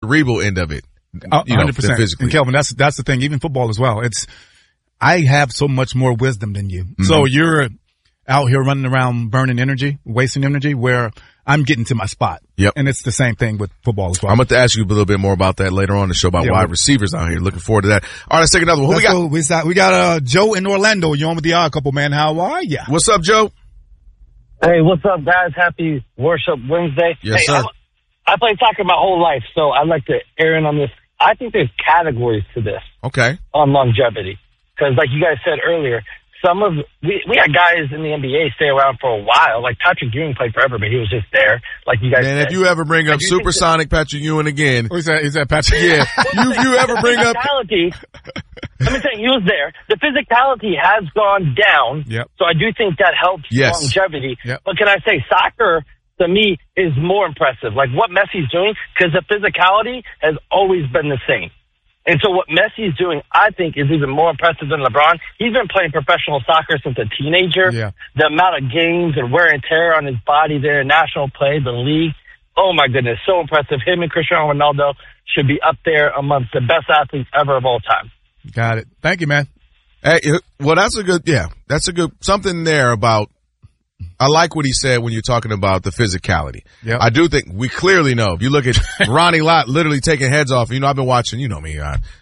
cerebral end of it. 100%. And Kelvin, that's the thing. Even football as well. I have so much more wisdom than you. Mm-hmm. So you're out here running around burning energy, wasting energy, where I'm getting to my spot. Yep. And it's the same thing with football as well. I'm going to ask you a little bit more about that later on in the show about wide receivers out here. Looking forward to that. All right, let's take another one. Who we got? We got Joe in Orlando. You on with the Odd Couple, man. How are you? What's up, Joe? Hey, what's up, guys? Happy Worship Wednesday. Yes, sir. I played soccer my whole life, so I'd like to air in on this. I think there's categories to this. Okay. On longevity. Because like you guys said earlier, we had guys in the NBA stay around for a while. Like Patrick Ewing played forever, but he was just there. Like you guys said. And if you ever bring up Supersonic Patrick Ewing again. Is that Patrick? Yeah. you ever bring up. Let me say, he was there. The physicality has gone down. Yep. So I do think that helps longevity. Yep. But can I say soccer, to me, is more impressive. Like what Messi's doing, because the physicality has always been the same. And so what Messi is doing, I think, is even more impressive than LeBron. He's been playing professional soccer since a teenager. Yeah. The amount of games and wear and tear on his body there in national play, the league. Oh, my goodness, so impressive. Him and Cristiano Ronaldo should be up there amongst the best athletes ever of all time. Got it. Thank you, man. Hey, well, that's a good something there about. I like what he said when you're talking about the physicality. Yep. I do think we clearly know. If you look at Ronnie Lott literally taking heads off, I've been watching, you know me,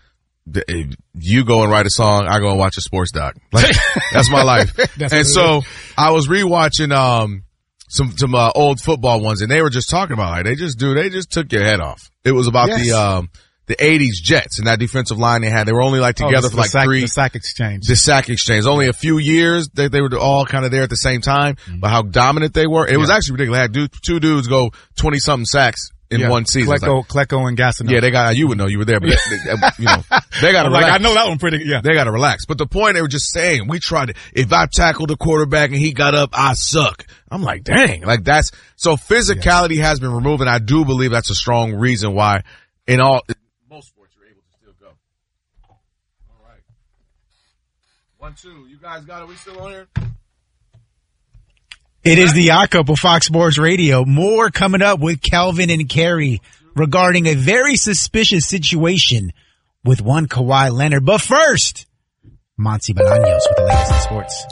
you go and write a song, I go and watch a sports doc. Like, that's my life. And so I was rewatching, some old football ones, and they were just talking about like, they just took your head off. It was about the 80s Jets and that defensive line they had. They were only together for the sack exchange. The sack exchange. Only a few years they were all kind of there at the same time, but how dominant they were. It was actually ridiculous. They had two dudes go 20 something sacks in one season. Klecko and Gastineau. Yeah, you would know, you were there, but they got to relax. I know that one pretty, They got to relax. But the point they were just saying, if I tackled the quarterback and he got up, I suck. I'm like, dang, so physicality has been removed, and I do believe that's a strong reason why most sports you're able to still go. All right. 1, 2. You guys got it? We still on here? It is the Odd Couple, Fox Sports Radio. More coming up with Kelvin and Carrie regarding a very suspicious situation with one Kawhi Leonard. But first, Monty Bolaños with the latest in sports.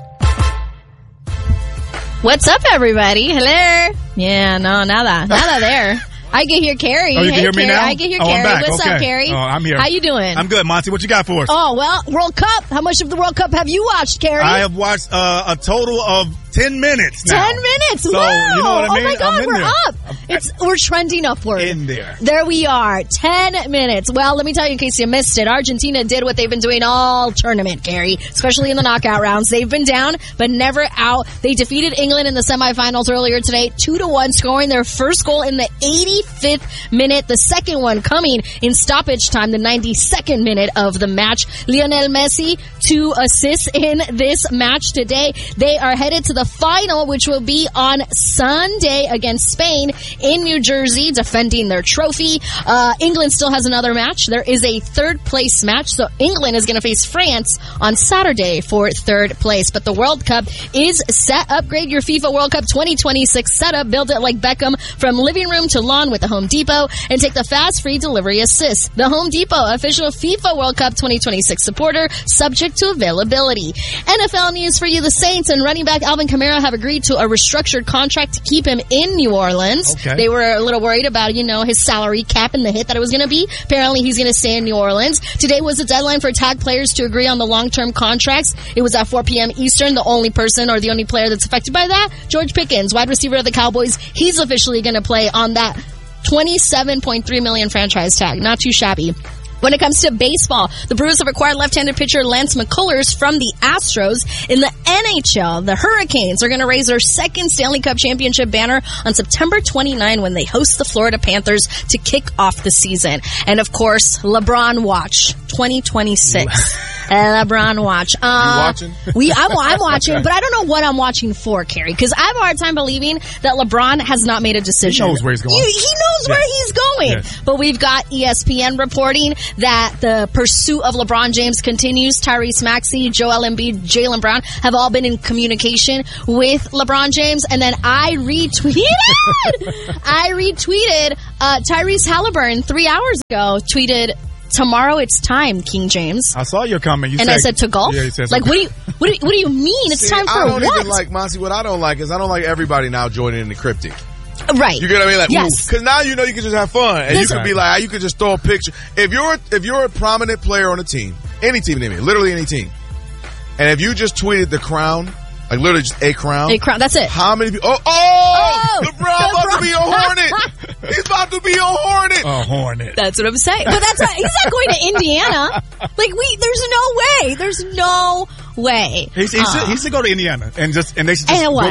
What's up, everybody? Hello. Yeah, no, nada there. I can hear Carrie. Oh, you can hear me now? I can hear Carrie. I'm back. What's up, Carrie? Oh, I'm here. How you doing? I'm good, Monty. What you got for us? Oh, well, World Cup. How much of the World Cup have you watched, Carrie? I have watched a total of 10 minutes now. 10 minutes? So, wow. You know what I mean? Oh, my God, we're up. We're trending upward. In there. There we are. 10 minutes. Well, let me tell you in case you missed it. Argentina did what they've been doing all tournament, Carrie, especially in the knockout rounds. They've been down, but never out. They defeated England in the semifinals earlier today, 2-1, scoring their first goal in the 85th minute. The second one coming in stoppage time, the 92nd minute of the match. Lionel Messi, 2 assists in this match today. They are headed to the final, which will be on Sunday against Spain in New Jersey, defending their trophy. England still has another match. There is a third place match, so England is going to face France on Saturday for third place. But the World Cup is set. Upgrade your FIFA World Cup 2026 setup. Build it like Beckham from living room to lawn with the Home Depot, and take the fast free delivery assist. The Home Depot, official FIFA World Cup 2026 supporter, subject to availability. NFL news for you. The Saints and running back Alvin Kamara have agreed to a restructured contract to keep him in New Orleans. Okay. They were a little worried about, his salary cap and the hit that it was going to be. Apparently, he's going to stay in New Orleans. Today was the deadline for tag players to agree on the long-term contracts. It was at 4 p.m. Eastern. The only person or the only player that's affected by that, George Pickens, wide receiver of the Cowboys. He's officially going to play on that $27.3 million franchise tag. Not too shabby. When it comes to baseball, the Brewers have acquired left-handed pitcher Lance McCullers from the Astros. In the NHL, the Hurricanes are going to raise their second Stanley Cup championship banner on September 29 when they host the Florida Panthers to kick off the season. And of course, LeBron Watch 2026. LeBron watch. You watching? I'm watching, but I don't know what I'm watching for, Carrie, because I have a hard time believing that LeBron has not made a decision. He knows where he's going. He knows where he's going. Yes. But we've got ESPN reporting that the pursuit of LeBron James continues. Tyrese Maxey, Joel Embiid, Jaylen Brown have all been in communication with LeBron James. And then I retweeted Tyrese Halliburton 3 hours ago, tweeted, "Tomorrow it's time, King James." I saw your comment. I said to golf. Yeah, you said like, what do you mean? It's time for I don't what? even like, Monty, what I don't like is I don't like everybody now joining in the cryptic. Right. You get what I mean? Like, yes. Because now you know you can just have fun. And you can be like, you can just throw a picture. If you're a prominent player on a team, any team in the NBA, literally any team, and if you just tweeted the crown, like literally just a crown. A crown, that's it. How many people? LeBron about to be a Hornet. He's about to be a Hornet. A Hornet. That's what I'm saying. But that's not, he's not going to Indiana. There's no way. He should go to Indiana and they should just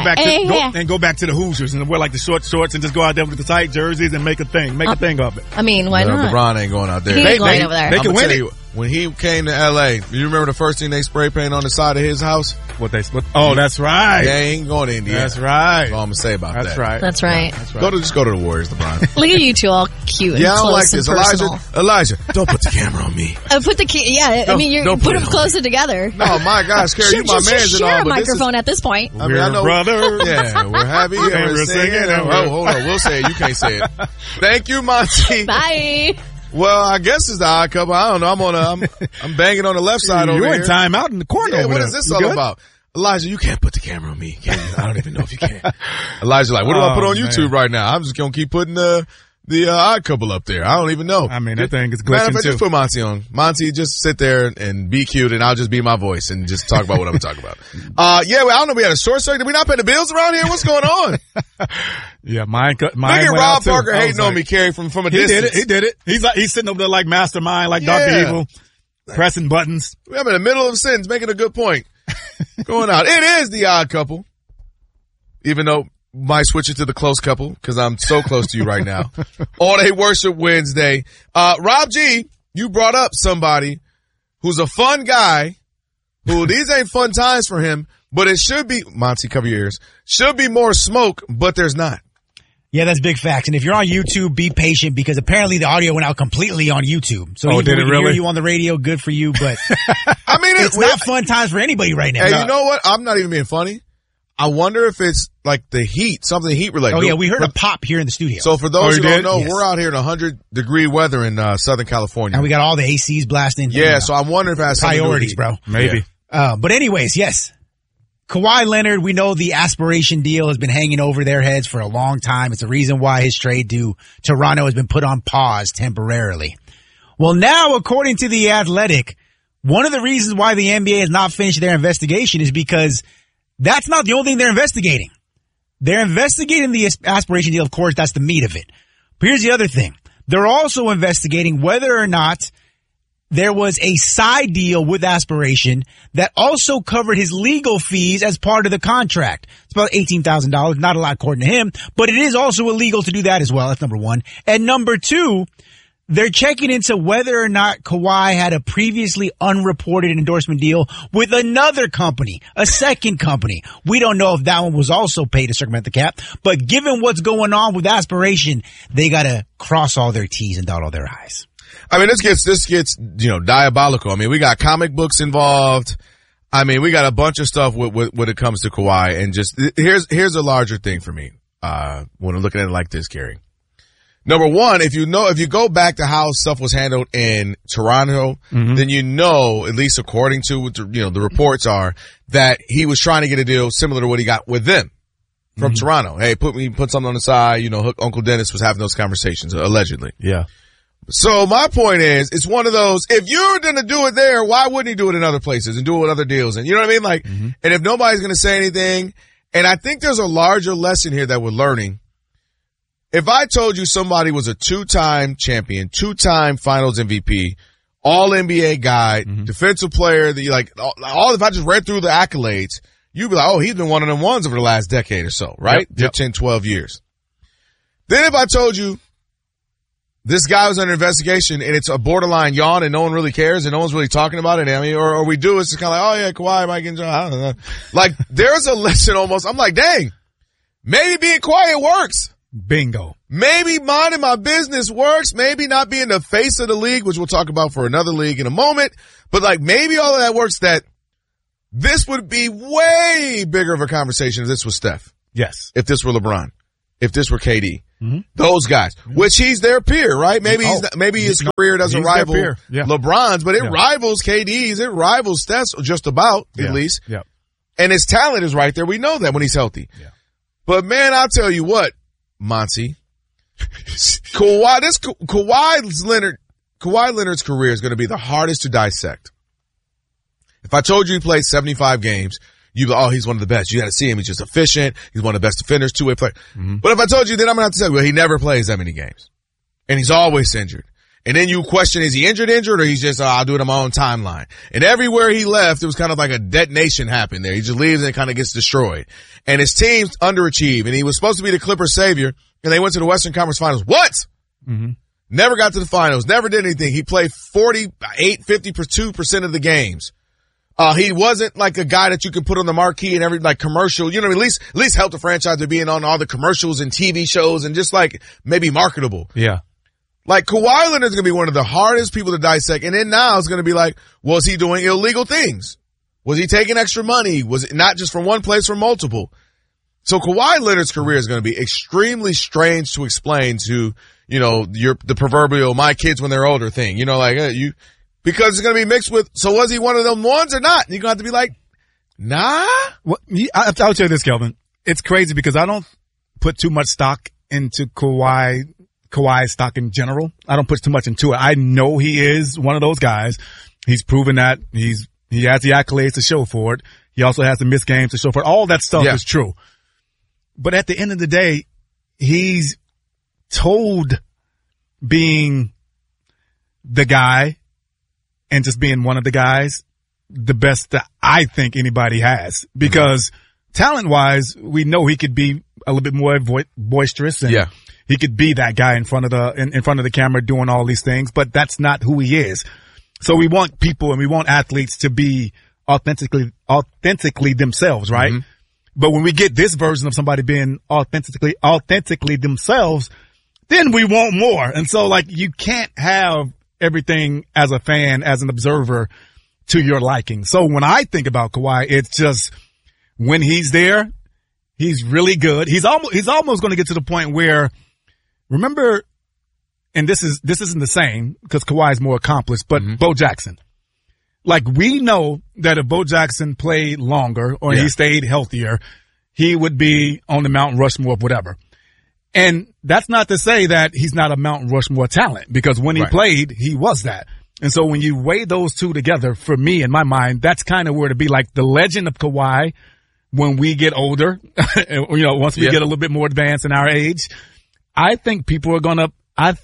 go back to the Hoosiers and wear like the short shorts and just go out there with the tight jerseys and make a thing of it. I mean, why not? LeBron ain't going out there. He ain't going over there. They can win it. When he came to LA, you remember the first thing they spray paint on the side of his house? That's right. Yeah, he ain't going to Indiana. That's right. That's all I'm gonna say about that. That's right. Just go to the Warriors, LeBron. Look at you two all cute and I don't close like this. and Elijah, don't put the camera on me. You put them closer together. No, my gosh, Carrie, you my man. Share a microphone at this point. I mean, I know, brothers. Yeah, we're happy and we're singing. Hold on, we'll say it. You can't say it. Thank you, Monty. Bye. Well, I guess it's the odd couple. I don't know. I'm banging on the left side over here. You're in timeout in the corner over there. What is this all about? Elijah, you can't put the camera on me, can you? I don't even know if you can. Elijah, like, what do I put on YouTube right now? I'm just gonna keep putting the odd couple up there. I don't even know. I mean, that thing is glitching too. Just put Monty on. Monty, just sit there and be cute, and I'll just be my voice and just talk about what I'm talking about. I don't know. We had a short circuit. Did we not pay the bills around here? What's going on? Yeah, mine. Look at Rob Parker hating on me, Carrie, from a distance. He did it. He's sitting over there like mastermind, like Dr. Evil, pressing buttons. I'm in the middle of a sentence, making a good point. Going out. It is the odd couple, even though. Might switch it to the close couple because I'm so close to you right now. All Day Worship Wednesday. Rob G, you brought up somebody who's a fun guy who these ain't fun times for him, but it should be, Monty, cover your ears, should be more smoke, but there's not. Yeah, that's big facts. And if you're on YouTube, be patient because apparently the audio went out completely on YouTube. So did it really? Hear you on the radio, good for you, but I mean, it's not fun times for anybody right now. Hey, you know what? I'm not even being funny. I wonder if it's like the heat, something heat related. Oh yeah, we heard a pop here in the studio. So for those who don't know, we're out here in 100-degree weather in Southern California. And we got all the ACs blasting. Yeah, so I'm wondering if it has priorities, bro. Maybe. Yeah. But anyways, yes. Kawhi Leonard, we know the aspiration deal has been hanging over their heads for a long time. It's the reason why his trade to Toronto has been put on pause temporarily. Well, now, according to The Athletic, one of the reasons why the NBA has not finished their investigation is because that's not the only thing they're investigating. They're investigating the aspiration deal. Of course, that's the meat of it. But here's the other thing. They're also investigating whether or not there was a side deal with aspiration that also covered his legal fees as part of the contract. It's about $18,000. Not a lot according to him, but it is also illegal to do that as well. That's number one. And number two, they're checking into whether or not Kawhi had a previously unreported endorsement deal with another company, a second company. We don't know if that one was also paid to circumvent the cap, but given what's going on with aspiration, they gotta cross all their T's and dot all their I's. I mean, this gets, diabolical. I mean, we got comic books involved. I mean, we got a bunch of stuff when it comes to Kawhi, and just, here's a larger thing for me, when I'm looking at it like this, Gary. Number one, if you go back to how stuff was handled in Toronto, then at least according to what the reports are, that he was trying to get a deal similar to what he got with them from Toronto. Hey, put something on the side. Uncle Dennis was having those conversations, allegedly. Yeah. So my point is, it's one of those, if you're going to do it there, why wouldn't he do it in other places and do it with other deals? And you know what I mean? Like, and if nobody's going to say anything, and I think there's a larger lesson here that we're learning. If I told you somebody was a 2-time champion, 2-time finals MVP, all NBA guy, defensive player, that you like, all, if I just read through the accolades, you'd be like, oh, he's been one of them ones over the last decade or so, right? Yep. 10, 12 years. Then if I told you this guy was under investigation and it's a borderline yawn and no one really cares and no one's really talking about it. I mean, or we do, it's kind of like, oh yeah, Kawhi, Mike, and John, I don't know. Like, there's a lesson almost. I'm like, dang, maybe being quiet works. Bingo. Maybe minding my business works. Maybe not being the face of the league, which we'll talk about for another league in a moment. But like, maybe all of that works, that this would be way bigger of a conversation if this was Steph. Yes. If this were LeBron. If this were KD. Mm-hmm. Those guys. Which he's their peer, right? Maybe maybe his career doesn't rival LeBron's, but it rivals KD's. It rivals Steph's just about, at least. Yeah. And his talent is right there. We know that when he's healthy. Yeah. But man, I'll tell you what, Monty. Kawhi Leonard's career is going to be the hardest to dissect. If I told you he played 75 games, you'd be, oh, he's one of the best. You got to see him. He's just efficient. He's one of the best defenders, two-way player. Mm-hmm. But if I told you, then I'm going to have to say, well, he never plays that many games. And he's always injured. And then you question, is he injured, or he's just, I'll do it on my own timeline. And everywhere he left, it was kind of like a detonation happened there. He just leaves and it kind of gets destroyed. And his team's underachieved. And he was supposed to be the Clippers' savior. And they went to the Western Conference Finals. What? Mm-hmm. Never got to the finals. Never did anything. He played 52% of the games. He wasn't like a guy that you can put on the marquee and every like commercial, you know, at least help the franchise by being on all the commercials and TV shows and just like maybe marketable. Yeah. Like Kawhi Leonard's going to be one of the hardest people to dissect. And then now it's going to be like, was he doing illegal things? Was he taking extra money? Was it not just from one place, from multiple? So Kawhi Leonard's career is going to be extremely strange to explain to, you know, the proverbial my kids when they're older thing, you know, like because it's going to be mixed with, so was he one of them ones or not? And you're going to have to be like, nah. Well, I'll tell you this, Kelvin. It's crazy because I don't put too much stock into Kawhi's stock in general. I don't put too much into it. I know he is one of those guys. He's proven that he has the accolades to show for it. He also has the missed games to show for it. All that stuff is true. But at the end of the day, he's told being the guy and just being one of the guys, the best that I think anybody has. Because talent-wise, we know he could be a little bit more boisterous and he could be that guy in front of the camera doing all these things, but that's not who he is. So we want people and we want athletes to be authentically themselves, right? Mm-hmm. But when we get this version of somebody being authentically themselves, then we want more. And so like you can't have everything as a fan, as an observer to your liking. So when I think about Kawhi, it's just when he's there, he's really good. He's almost going to get to the point where, remember, and this isn't the same because Kawhi is more accomplished, but Bo Jackson. Like we know that if Bo Jackson played longer or he stayed healthier, he would be on the Mount Rushmore of whatever. And that's not to say that he's not a Mount Rushmore talent, because when he played, he was that. And so when you weigh those two together, for me, in my mind, that's kind of where to be like the legend of Kawhi when we get older, you know, once we get a little bit more advanced in our age. I think people are going to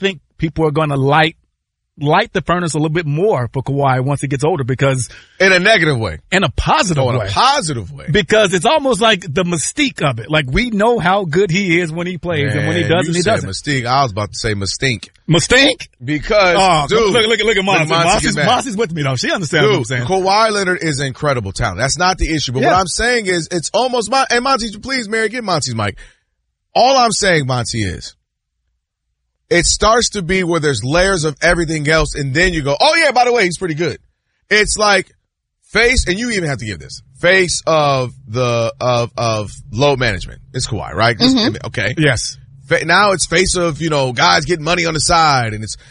light the furnace a little bit more for Kawhi once he gets older, because in a negative way, in a positive way, in a positive way, because it's almost like the mystique of it. Like we know how good he is when he plays and when he doesn't, he doesn't. Mystique. I was about to say mistink. Mistink? Because dude, look at Monty. Monty's with me though. She understands what I'm saying. Kawhi Leonard is incredible talent. That's not the issue. But what I'm saying is it's almost and Monty, please, Mary, get Monty's mic. All I'm saying, Monty, is it starts to be where there's layers of everything else, and then you go, oh yeah, by the way, he's pretty good. It's like face, and you even have to give this, face of load management. It's Kawhi, right? Okay. Yes. Now it's face of, you know, guys getting money on the side,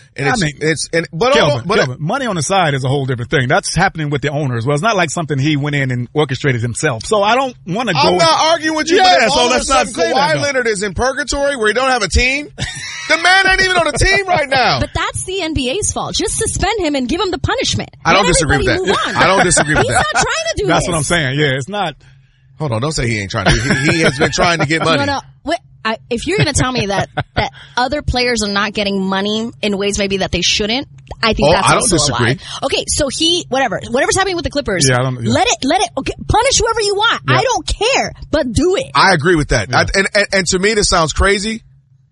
Kelvin, money on the side is a whole different thing. That's happening with the owner as well. It's not like something he went in and orchestrated himself. So I don't want to go. I'm not arguing with you, but so let's not say Kawhi Leonard is in purgatory where he don't have a team. The man ain't even on a team right now. But that's the NBA's fault. Just suspend him and give him the punishment. I don't disagree with that. I don't disagree with that. He's not trying to do That's what I'm saying. Yeah, it's not. Hold on, don't say he ain't trying to. He has been trying to get money. No. Wait, if you're going to tell me that other players are not getting money in ways maybe that they shouldn't, I think that's also a lie. Okay, so whatever's happening with the Clippers, let it, okay, punish whoever you want. Yeah. I don't care, but do it. I agree with that. Yeah. And to me, this sounds crazy.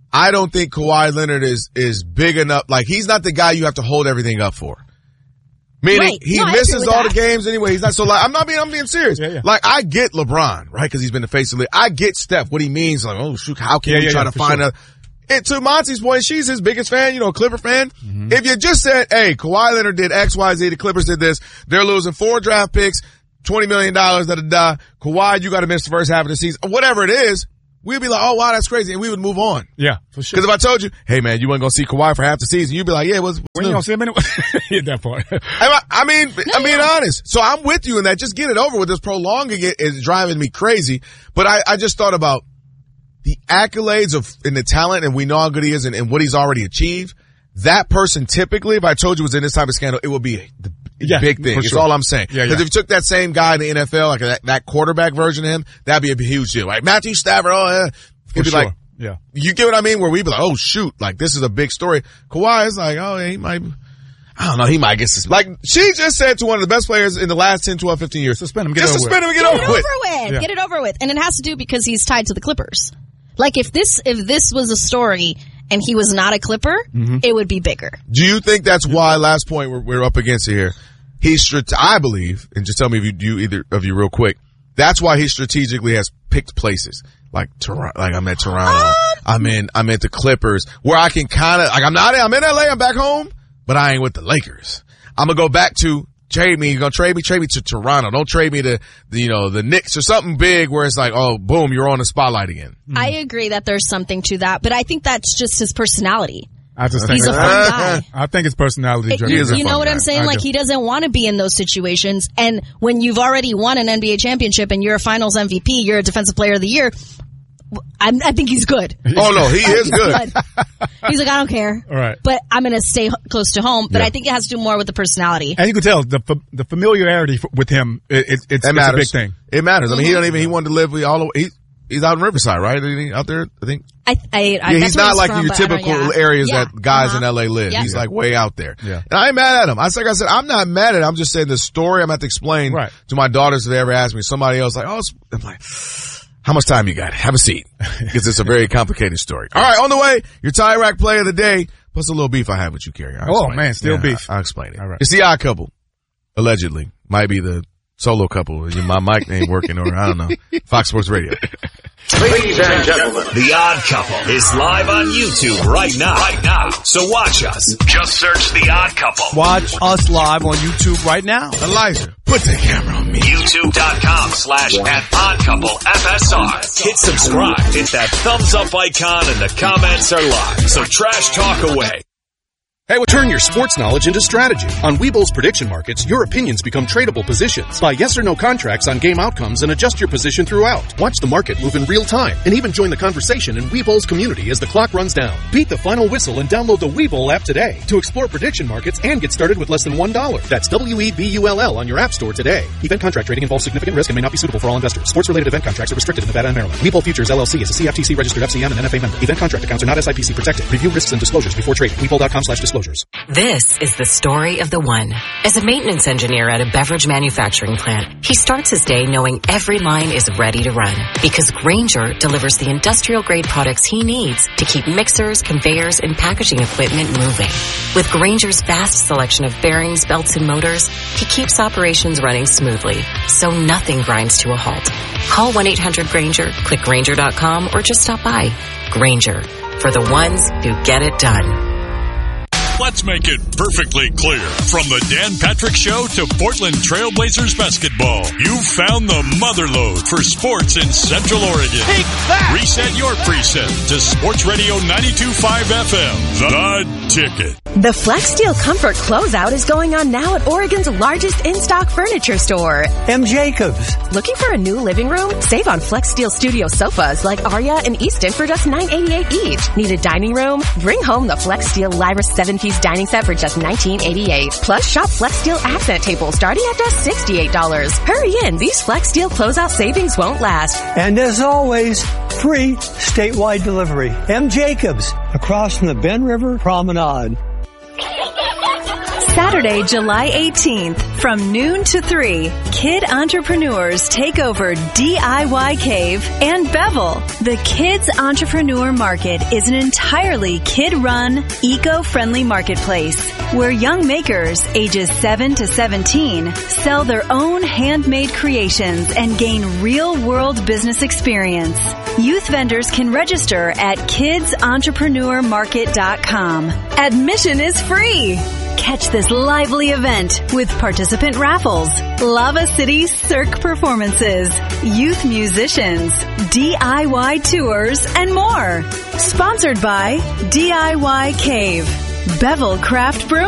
I don't think Kawhi Leonard is big enough. Like, he's not the guy you have to hold everything up for. Meaning, he misses all the games anyway. He's not so like, I'm being serious. Yeah. Like, I get LeBron, right? Cause he's been the face of the league. I get Steph, what he means. Like, oh shoot, how can we try to find to Monty's point, she's his biggest fan, Clipper fan. Mm-hmm. If you just said, hey, Kawhi Leonard did X, Y, Z, the Clippers did this, they're losing 4 draft picks, $20 million, Kawhi, you gotta miss the first half of the season, whatever it is, we'd be like, oh wow, that's crazy, and we would move on. Yeah, for sure. Cause if I told you, hey man, you weren't gonna see Kawhi for half the season, you'd be like, yeah, what's when you gonna see him anyway? Hit that part. I'm being honest. So I'm with you in that. Just get it over with. This prolonging it is driving me crazy. But I just thought about the accolades and the talent, and we know how good he is and what he's already achieved. That person typically, if I told you was in this type of scandal, it would be the big thing. That's all I'm saying. Because if you took that same guy in the NFL, like that quarterback version of him, that'd be a huge deal. Like Matthew Stafford, it'd be like, you get what I mean? Where we'd be like, oh shoot, like this is a big story. Kawhi is like, oh, he might, I don't know, he might get suspended. Like, she just said to one of the best players in the last 10, 12, 15 years, suspend him, get it over with. Yeah. Get it over with. And it has to do because he's tied to the Clippers. Like, if this was a story and he was not a Clipper, it would be bigger. Do you think that's why, last point we're up against here, I believe, and just tell me if you either of you real quick, that's why he strategically has picked places. Like I'm at Toronto. I'm at the Clippers where I can kind of, like I'm in LA, I'm back home, but I ain't with the Lakers. I'm going to go back to trade me. You're going to trade me to Toronto. Don't trade me to, the Knicks or something big where it's like, oh, boom, you're on the spotlight again. I agree that there's something to that, but I think that's just his personality. I just think he's a fun guy. I think it's personality driven. You know what I'm saying? Like, he doesn't want to be in those situations. And when you've already won an NBA championship and you're a finals MVP, you're a defensive player of the year, I think he's good. Oh no, he is good. He's like, I don't care. All right. But I'm going to stay close to home. But I think it has to do more with the personality. And you can tell the familiarity with him, it's a big thing. It matters. I mean, he wanted to live all the way. He's out in Riverside, right? Out there, I think. He's not like your typical areas that guys in LA live. He's like way out there. Yeah. And I ain't mad at him. Like I said, I'm not mad at him. I'm just saying the story I'm going to have to explain to my daughters if they ever ask me. Somebody else like, I'm like, how much time you got? Have a seat. Because it's a very complicated story. All right, on the way, your tie rack play of the day, plus a little beef I have with you, Kerry. Beef. I'll explain it. All right. It's the Odd Couple, allegedly. Might be the solo couple. My mic ain't working, or I don't know. Fox Sports Radio. Ladies and gentlemen, The Odd Couple is live on YouTube right now. So watch us. Just search The Odd Couple. Watch us live on YouTube right now. Elijah, put the camera on me. YouTube.com/@oddcouplefsr. Hit subscribe. Hit that thumbs up icon and the comments are live. So trash talk away. Hey, turn your sports knowledge into strategy. On Webull's prediction markets, your opinions become tradable positions. Buy yes or no contracts on game outcomes and adjust your position throughout. Watch the market move in real time and even join the conversation in Webull's community as the clock runs down. Beat the final whistle and download the Webull app today to explore prediction markets and get started with less than $1. That's WEBULL on your app store today. Event contract trading involves significant risk and may not be suitable for all investors. Sports-related event contracts are restricted in Nevada and Maryland. Webull Futures LLC is a CFTC registered FCM and NFA member. Event contract accounts are not SIPC protected. Review risks and disclosures before trading. Webull.com/disclosures. This is the story of the one. As a maintenance engineer at a beverage manufacturing plant, he starts his day knowing every line is ready to run because Grainger delivers the industrial-grade products he needs to keep mixers, conveyors, and packaging equipment moving. With Grainger's vast selection of bearings, belts, and motors, he keeps operations running smoothly, so nothing grinds to a halt. Call 1-800-GRAINGER, click Grainger.com, or just stop by. Grainger, for the ones who get it done. Let's make it perfectly clear. From the Dan Patrick Show to Portland Trailblazers basketball, you've found the motherlode for sports in Central Oregon. Take that! Reset your preset to Sports Radio 92.5 FM. The Ticket. The FlexSteel Comfort Closeout is going on now at Oregon's largest in-stock furniture store, M. Jacobs. Looking for a new living room? Save on FlexSteel Studio sofas like Aria and Easton for just $9.88 each. Need a dining room? Bring home the FlexSteel Lyra 7-piece dining set for just $19.88. Plus, shop FlexSteel accent tables starting at just $68. Hurry in. These FlexSteel closeout savings won't last. And as always, free statewide delivery. M. Jacobs, across from the Ben River Promenade. Saturday, July 18th, from noon to 3, kid entrepreneurs take over DIY Cave and Bevel. The Kids Entrepreneur Market is an entirely kid-run, eco-friendly marketplace where young makers ages 7 to 17 sell their own handmade creations and gain real-world business experience. Youth vendors can register at kidsentrepreneur.market.com. Admission is free. Catch this lively event with participant raffles, Lava City Cirque performances, youth musicians, DIY tours, and more. Sponsored by DIY Cave, Bevel Craft Brew.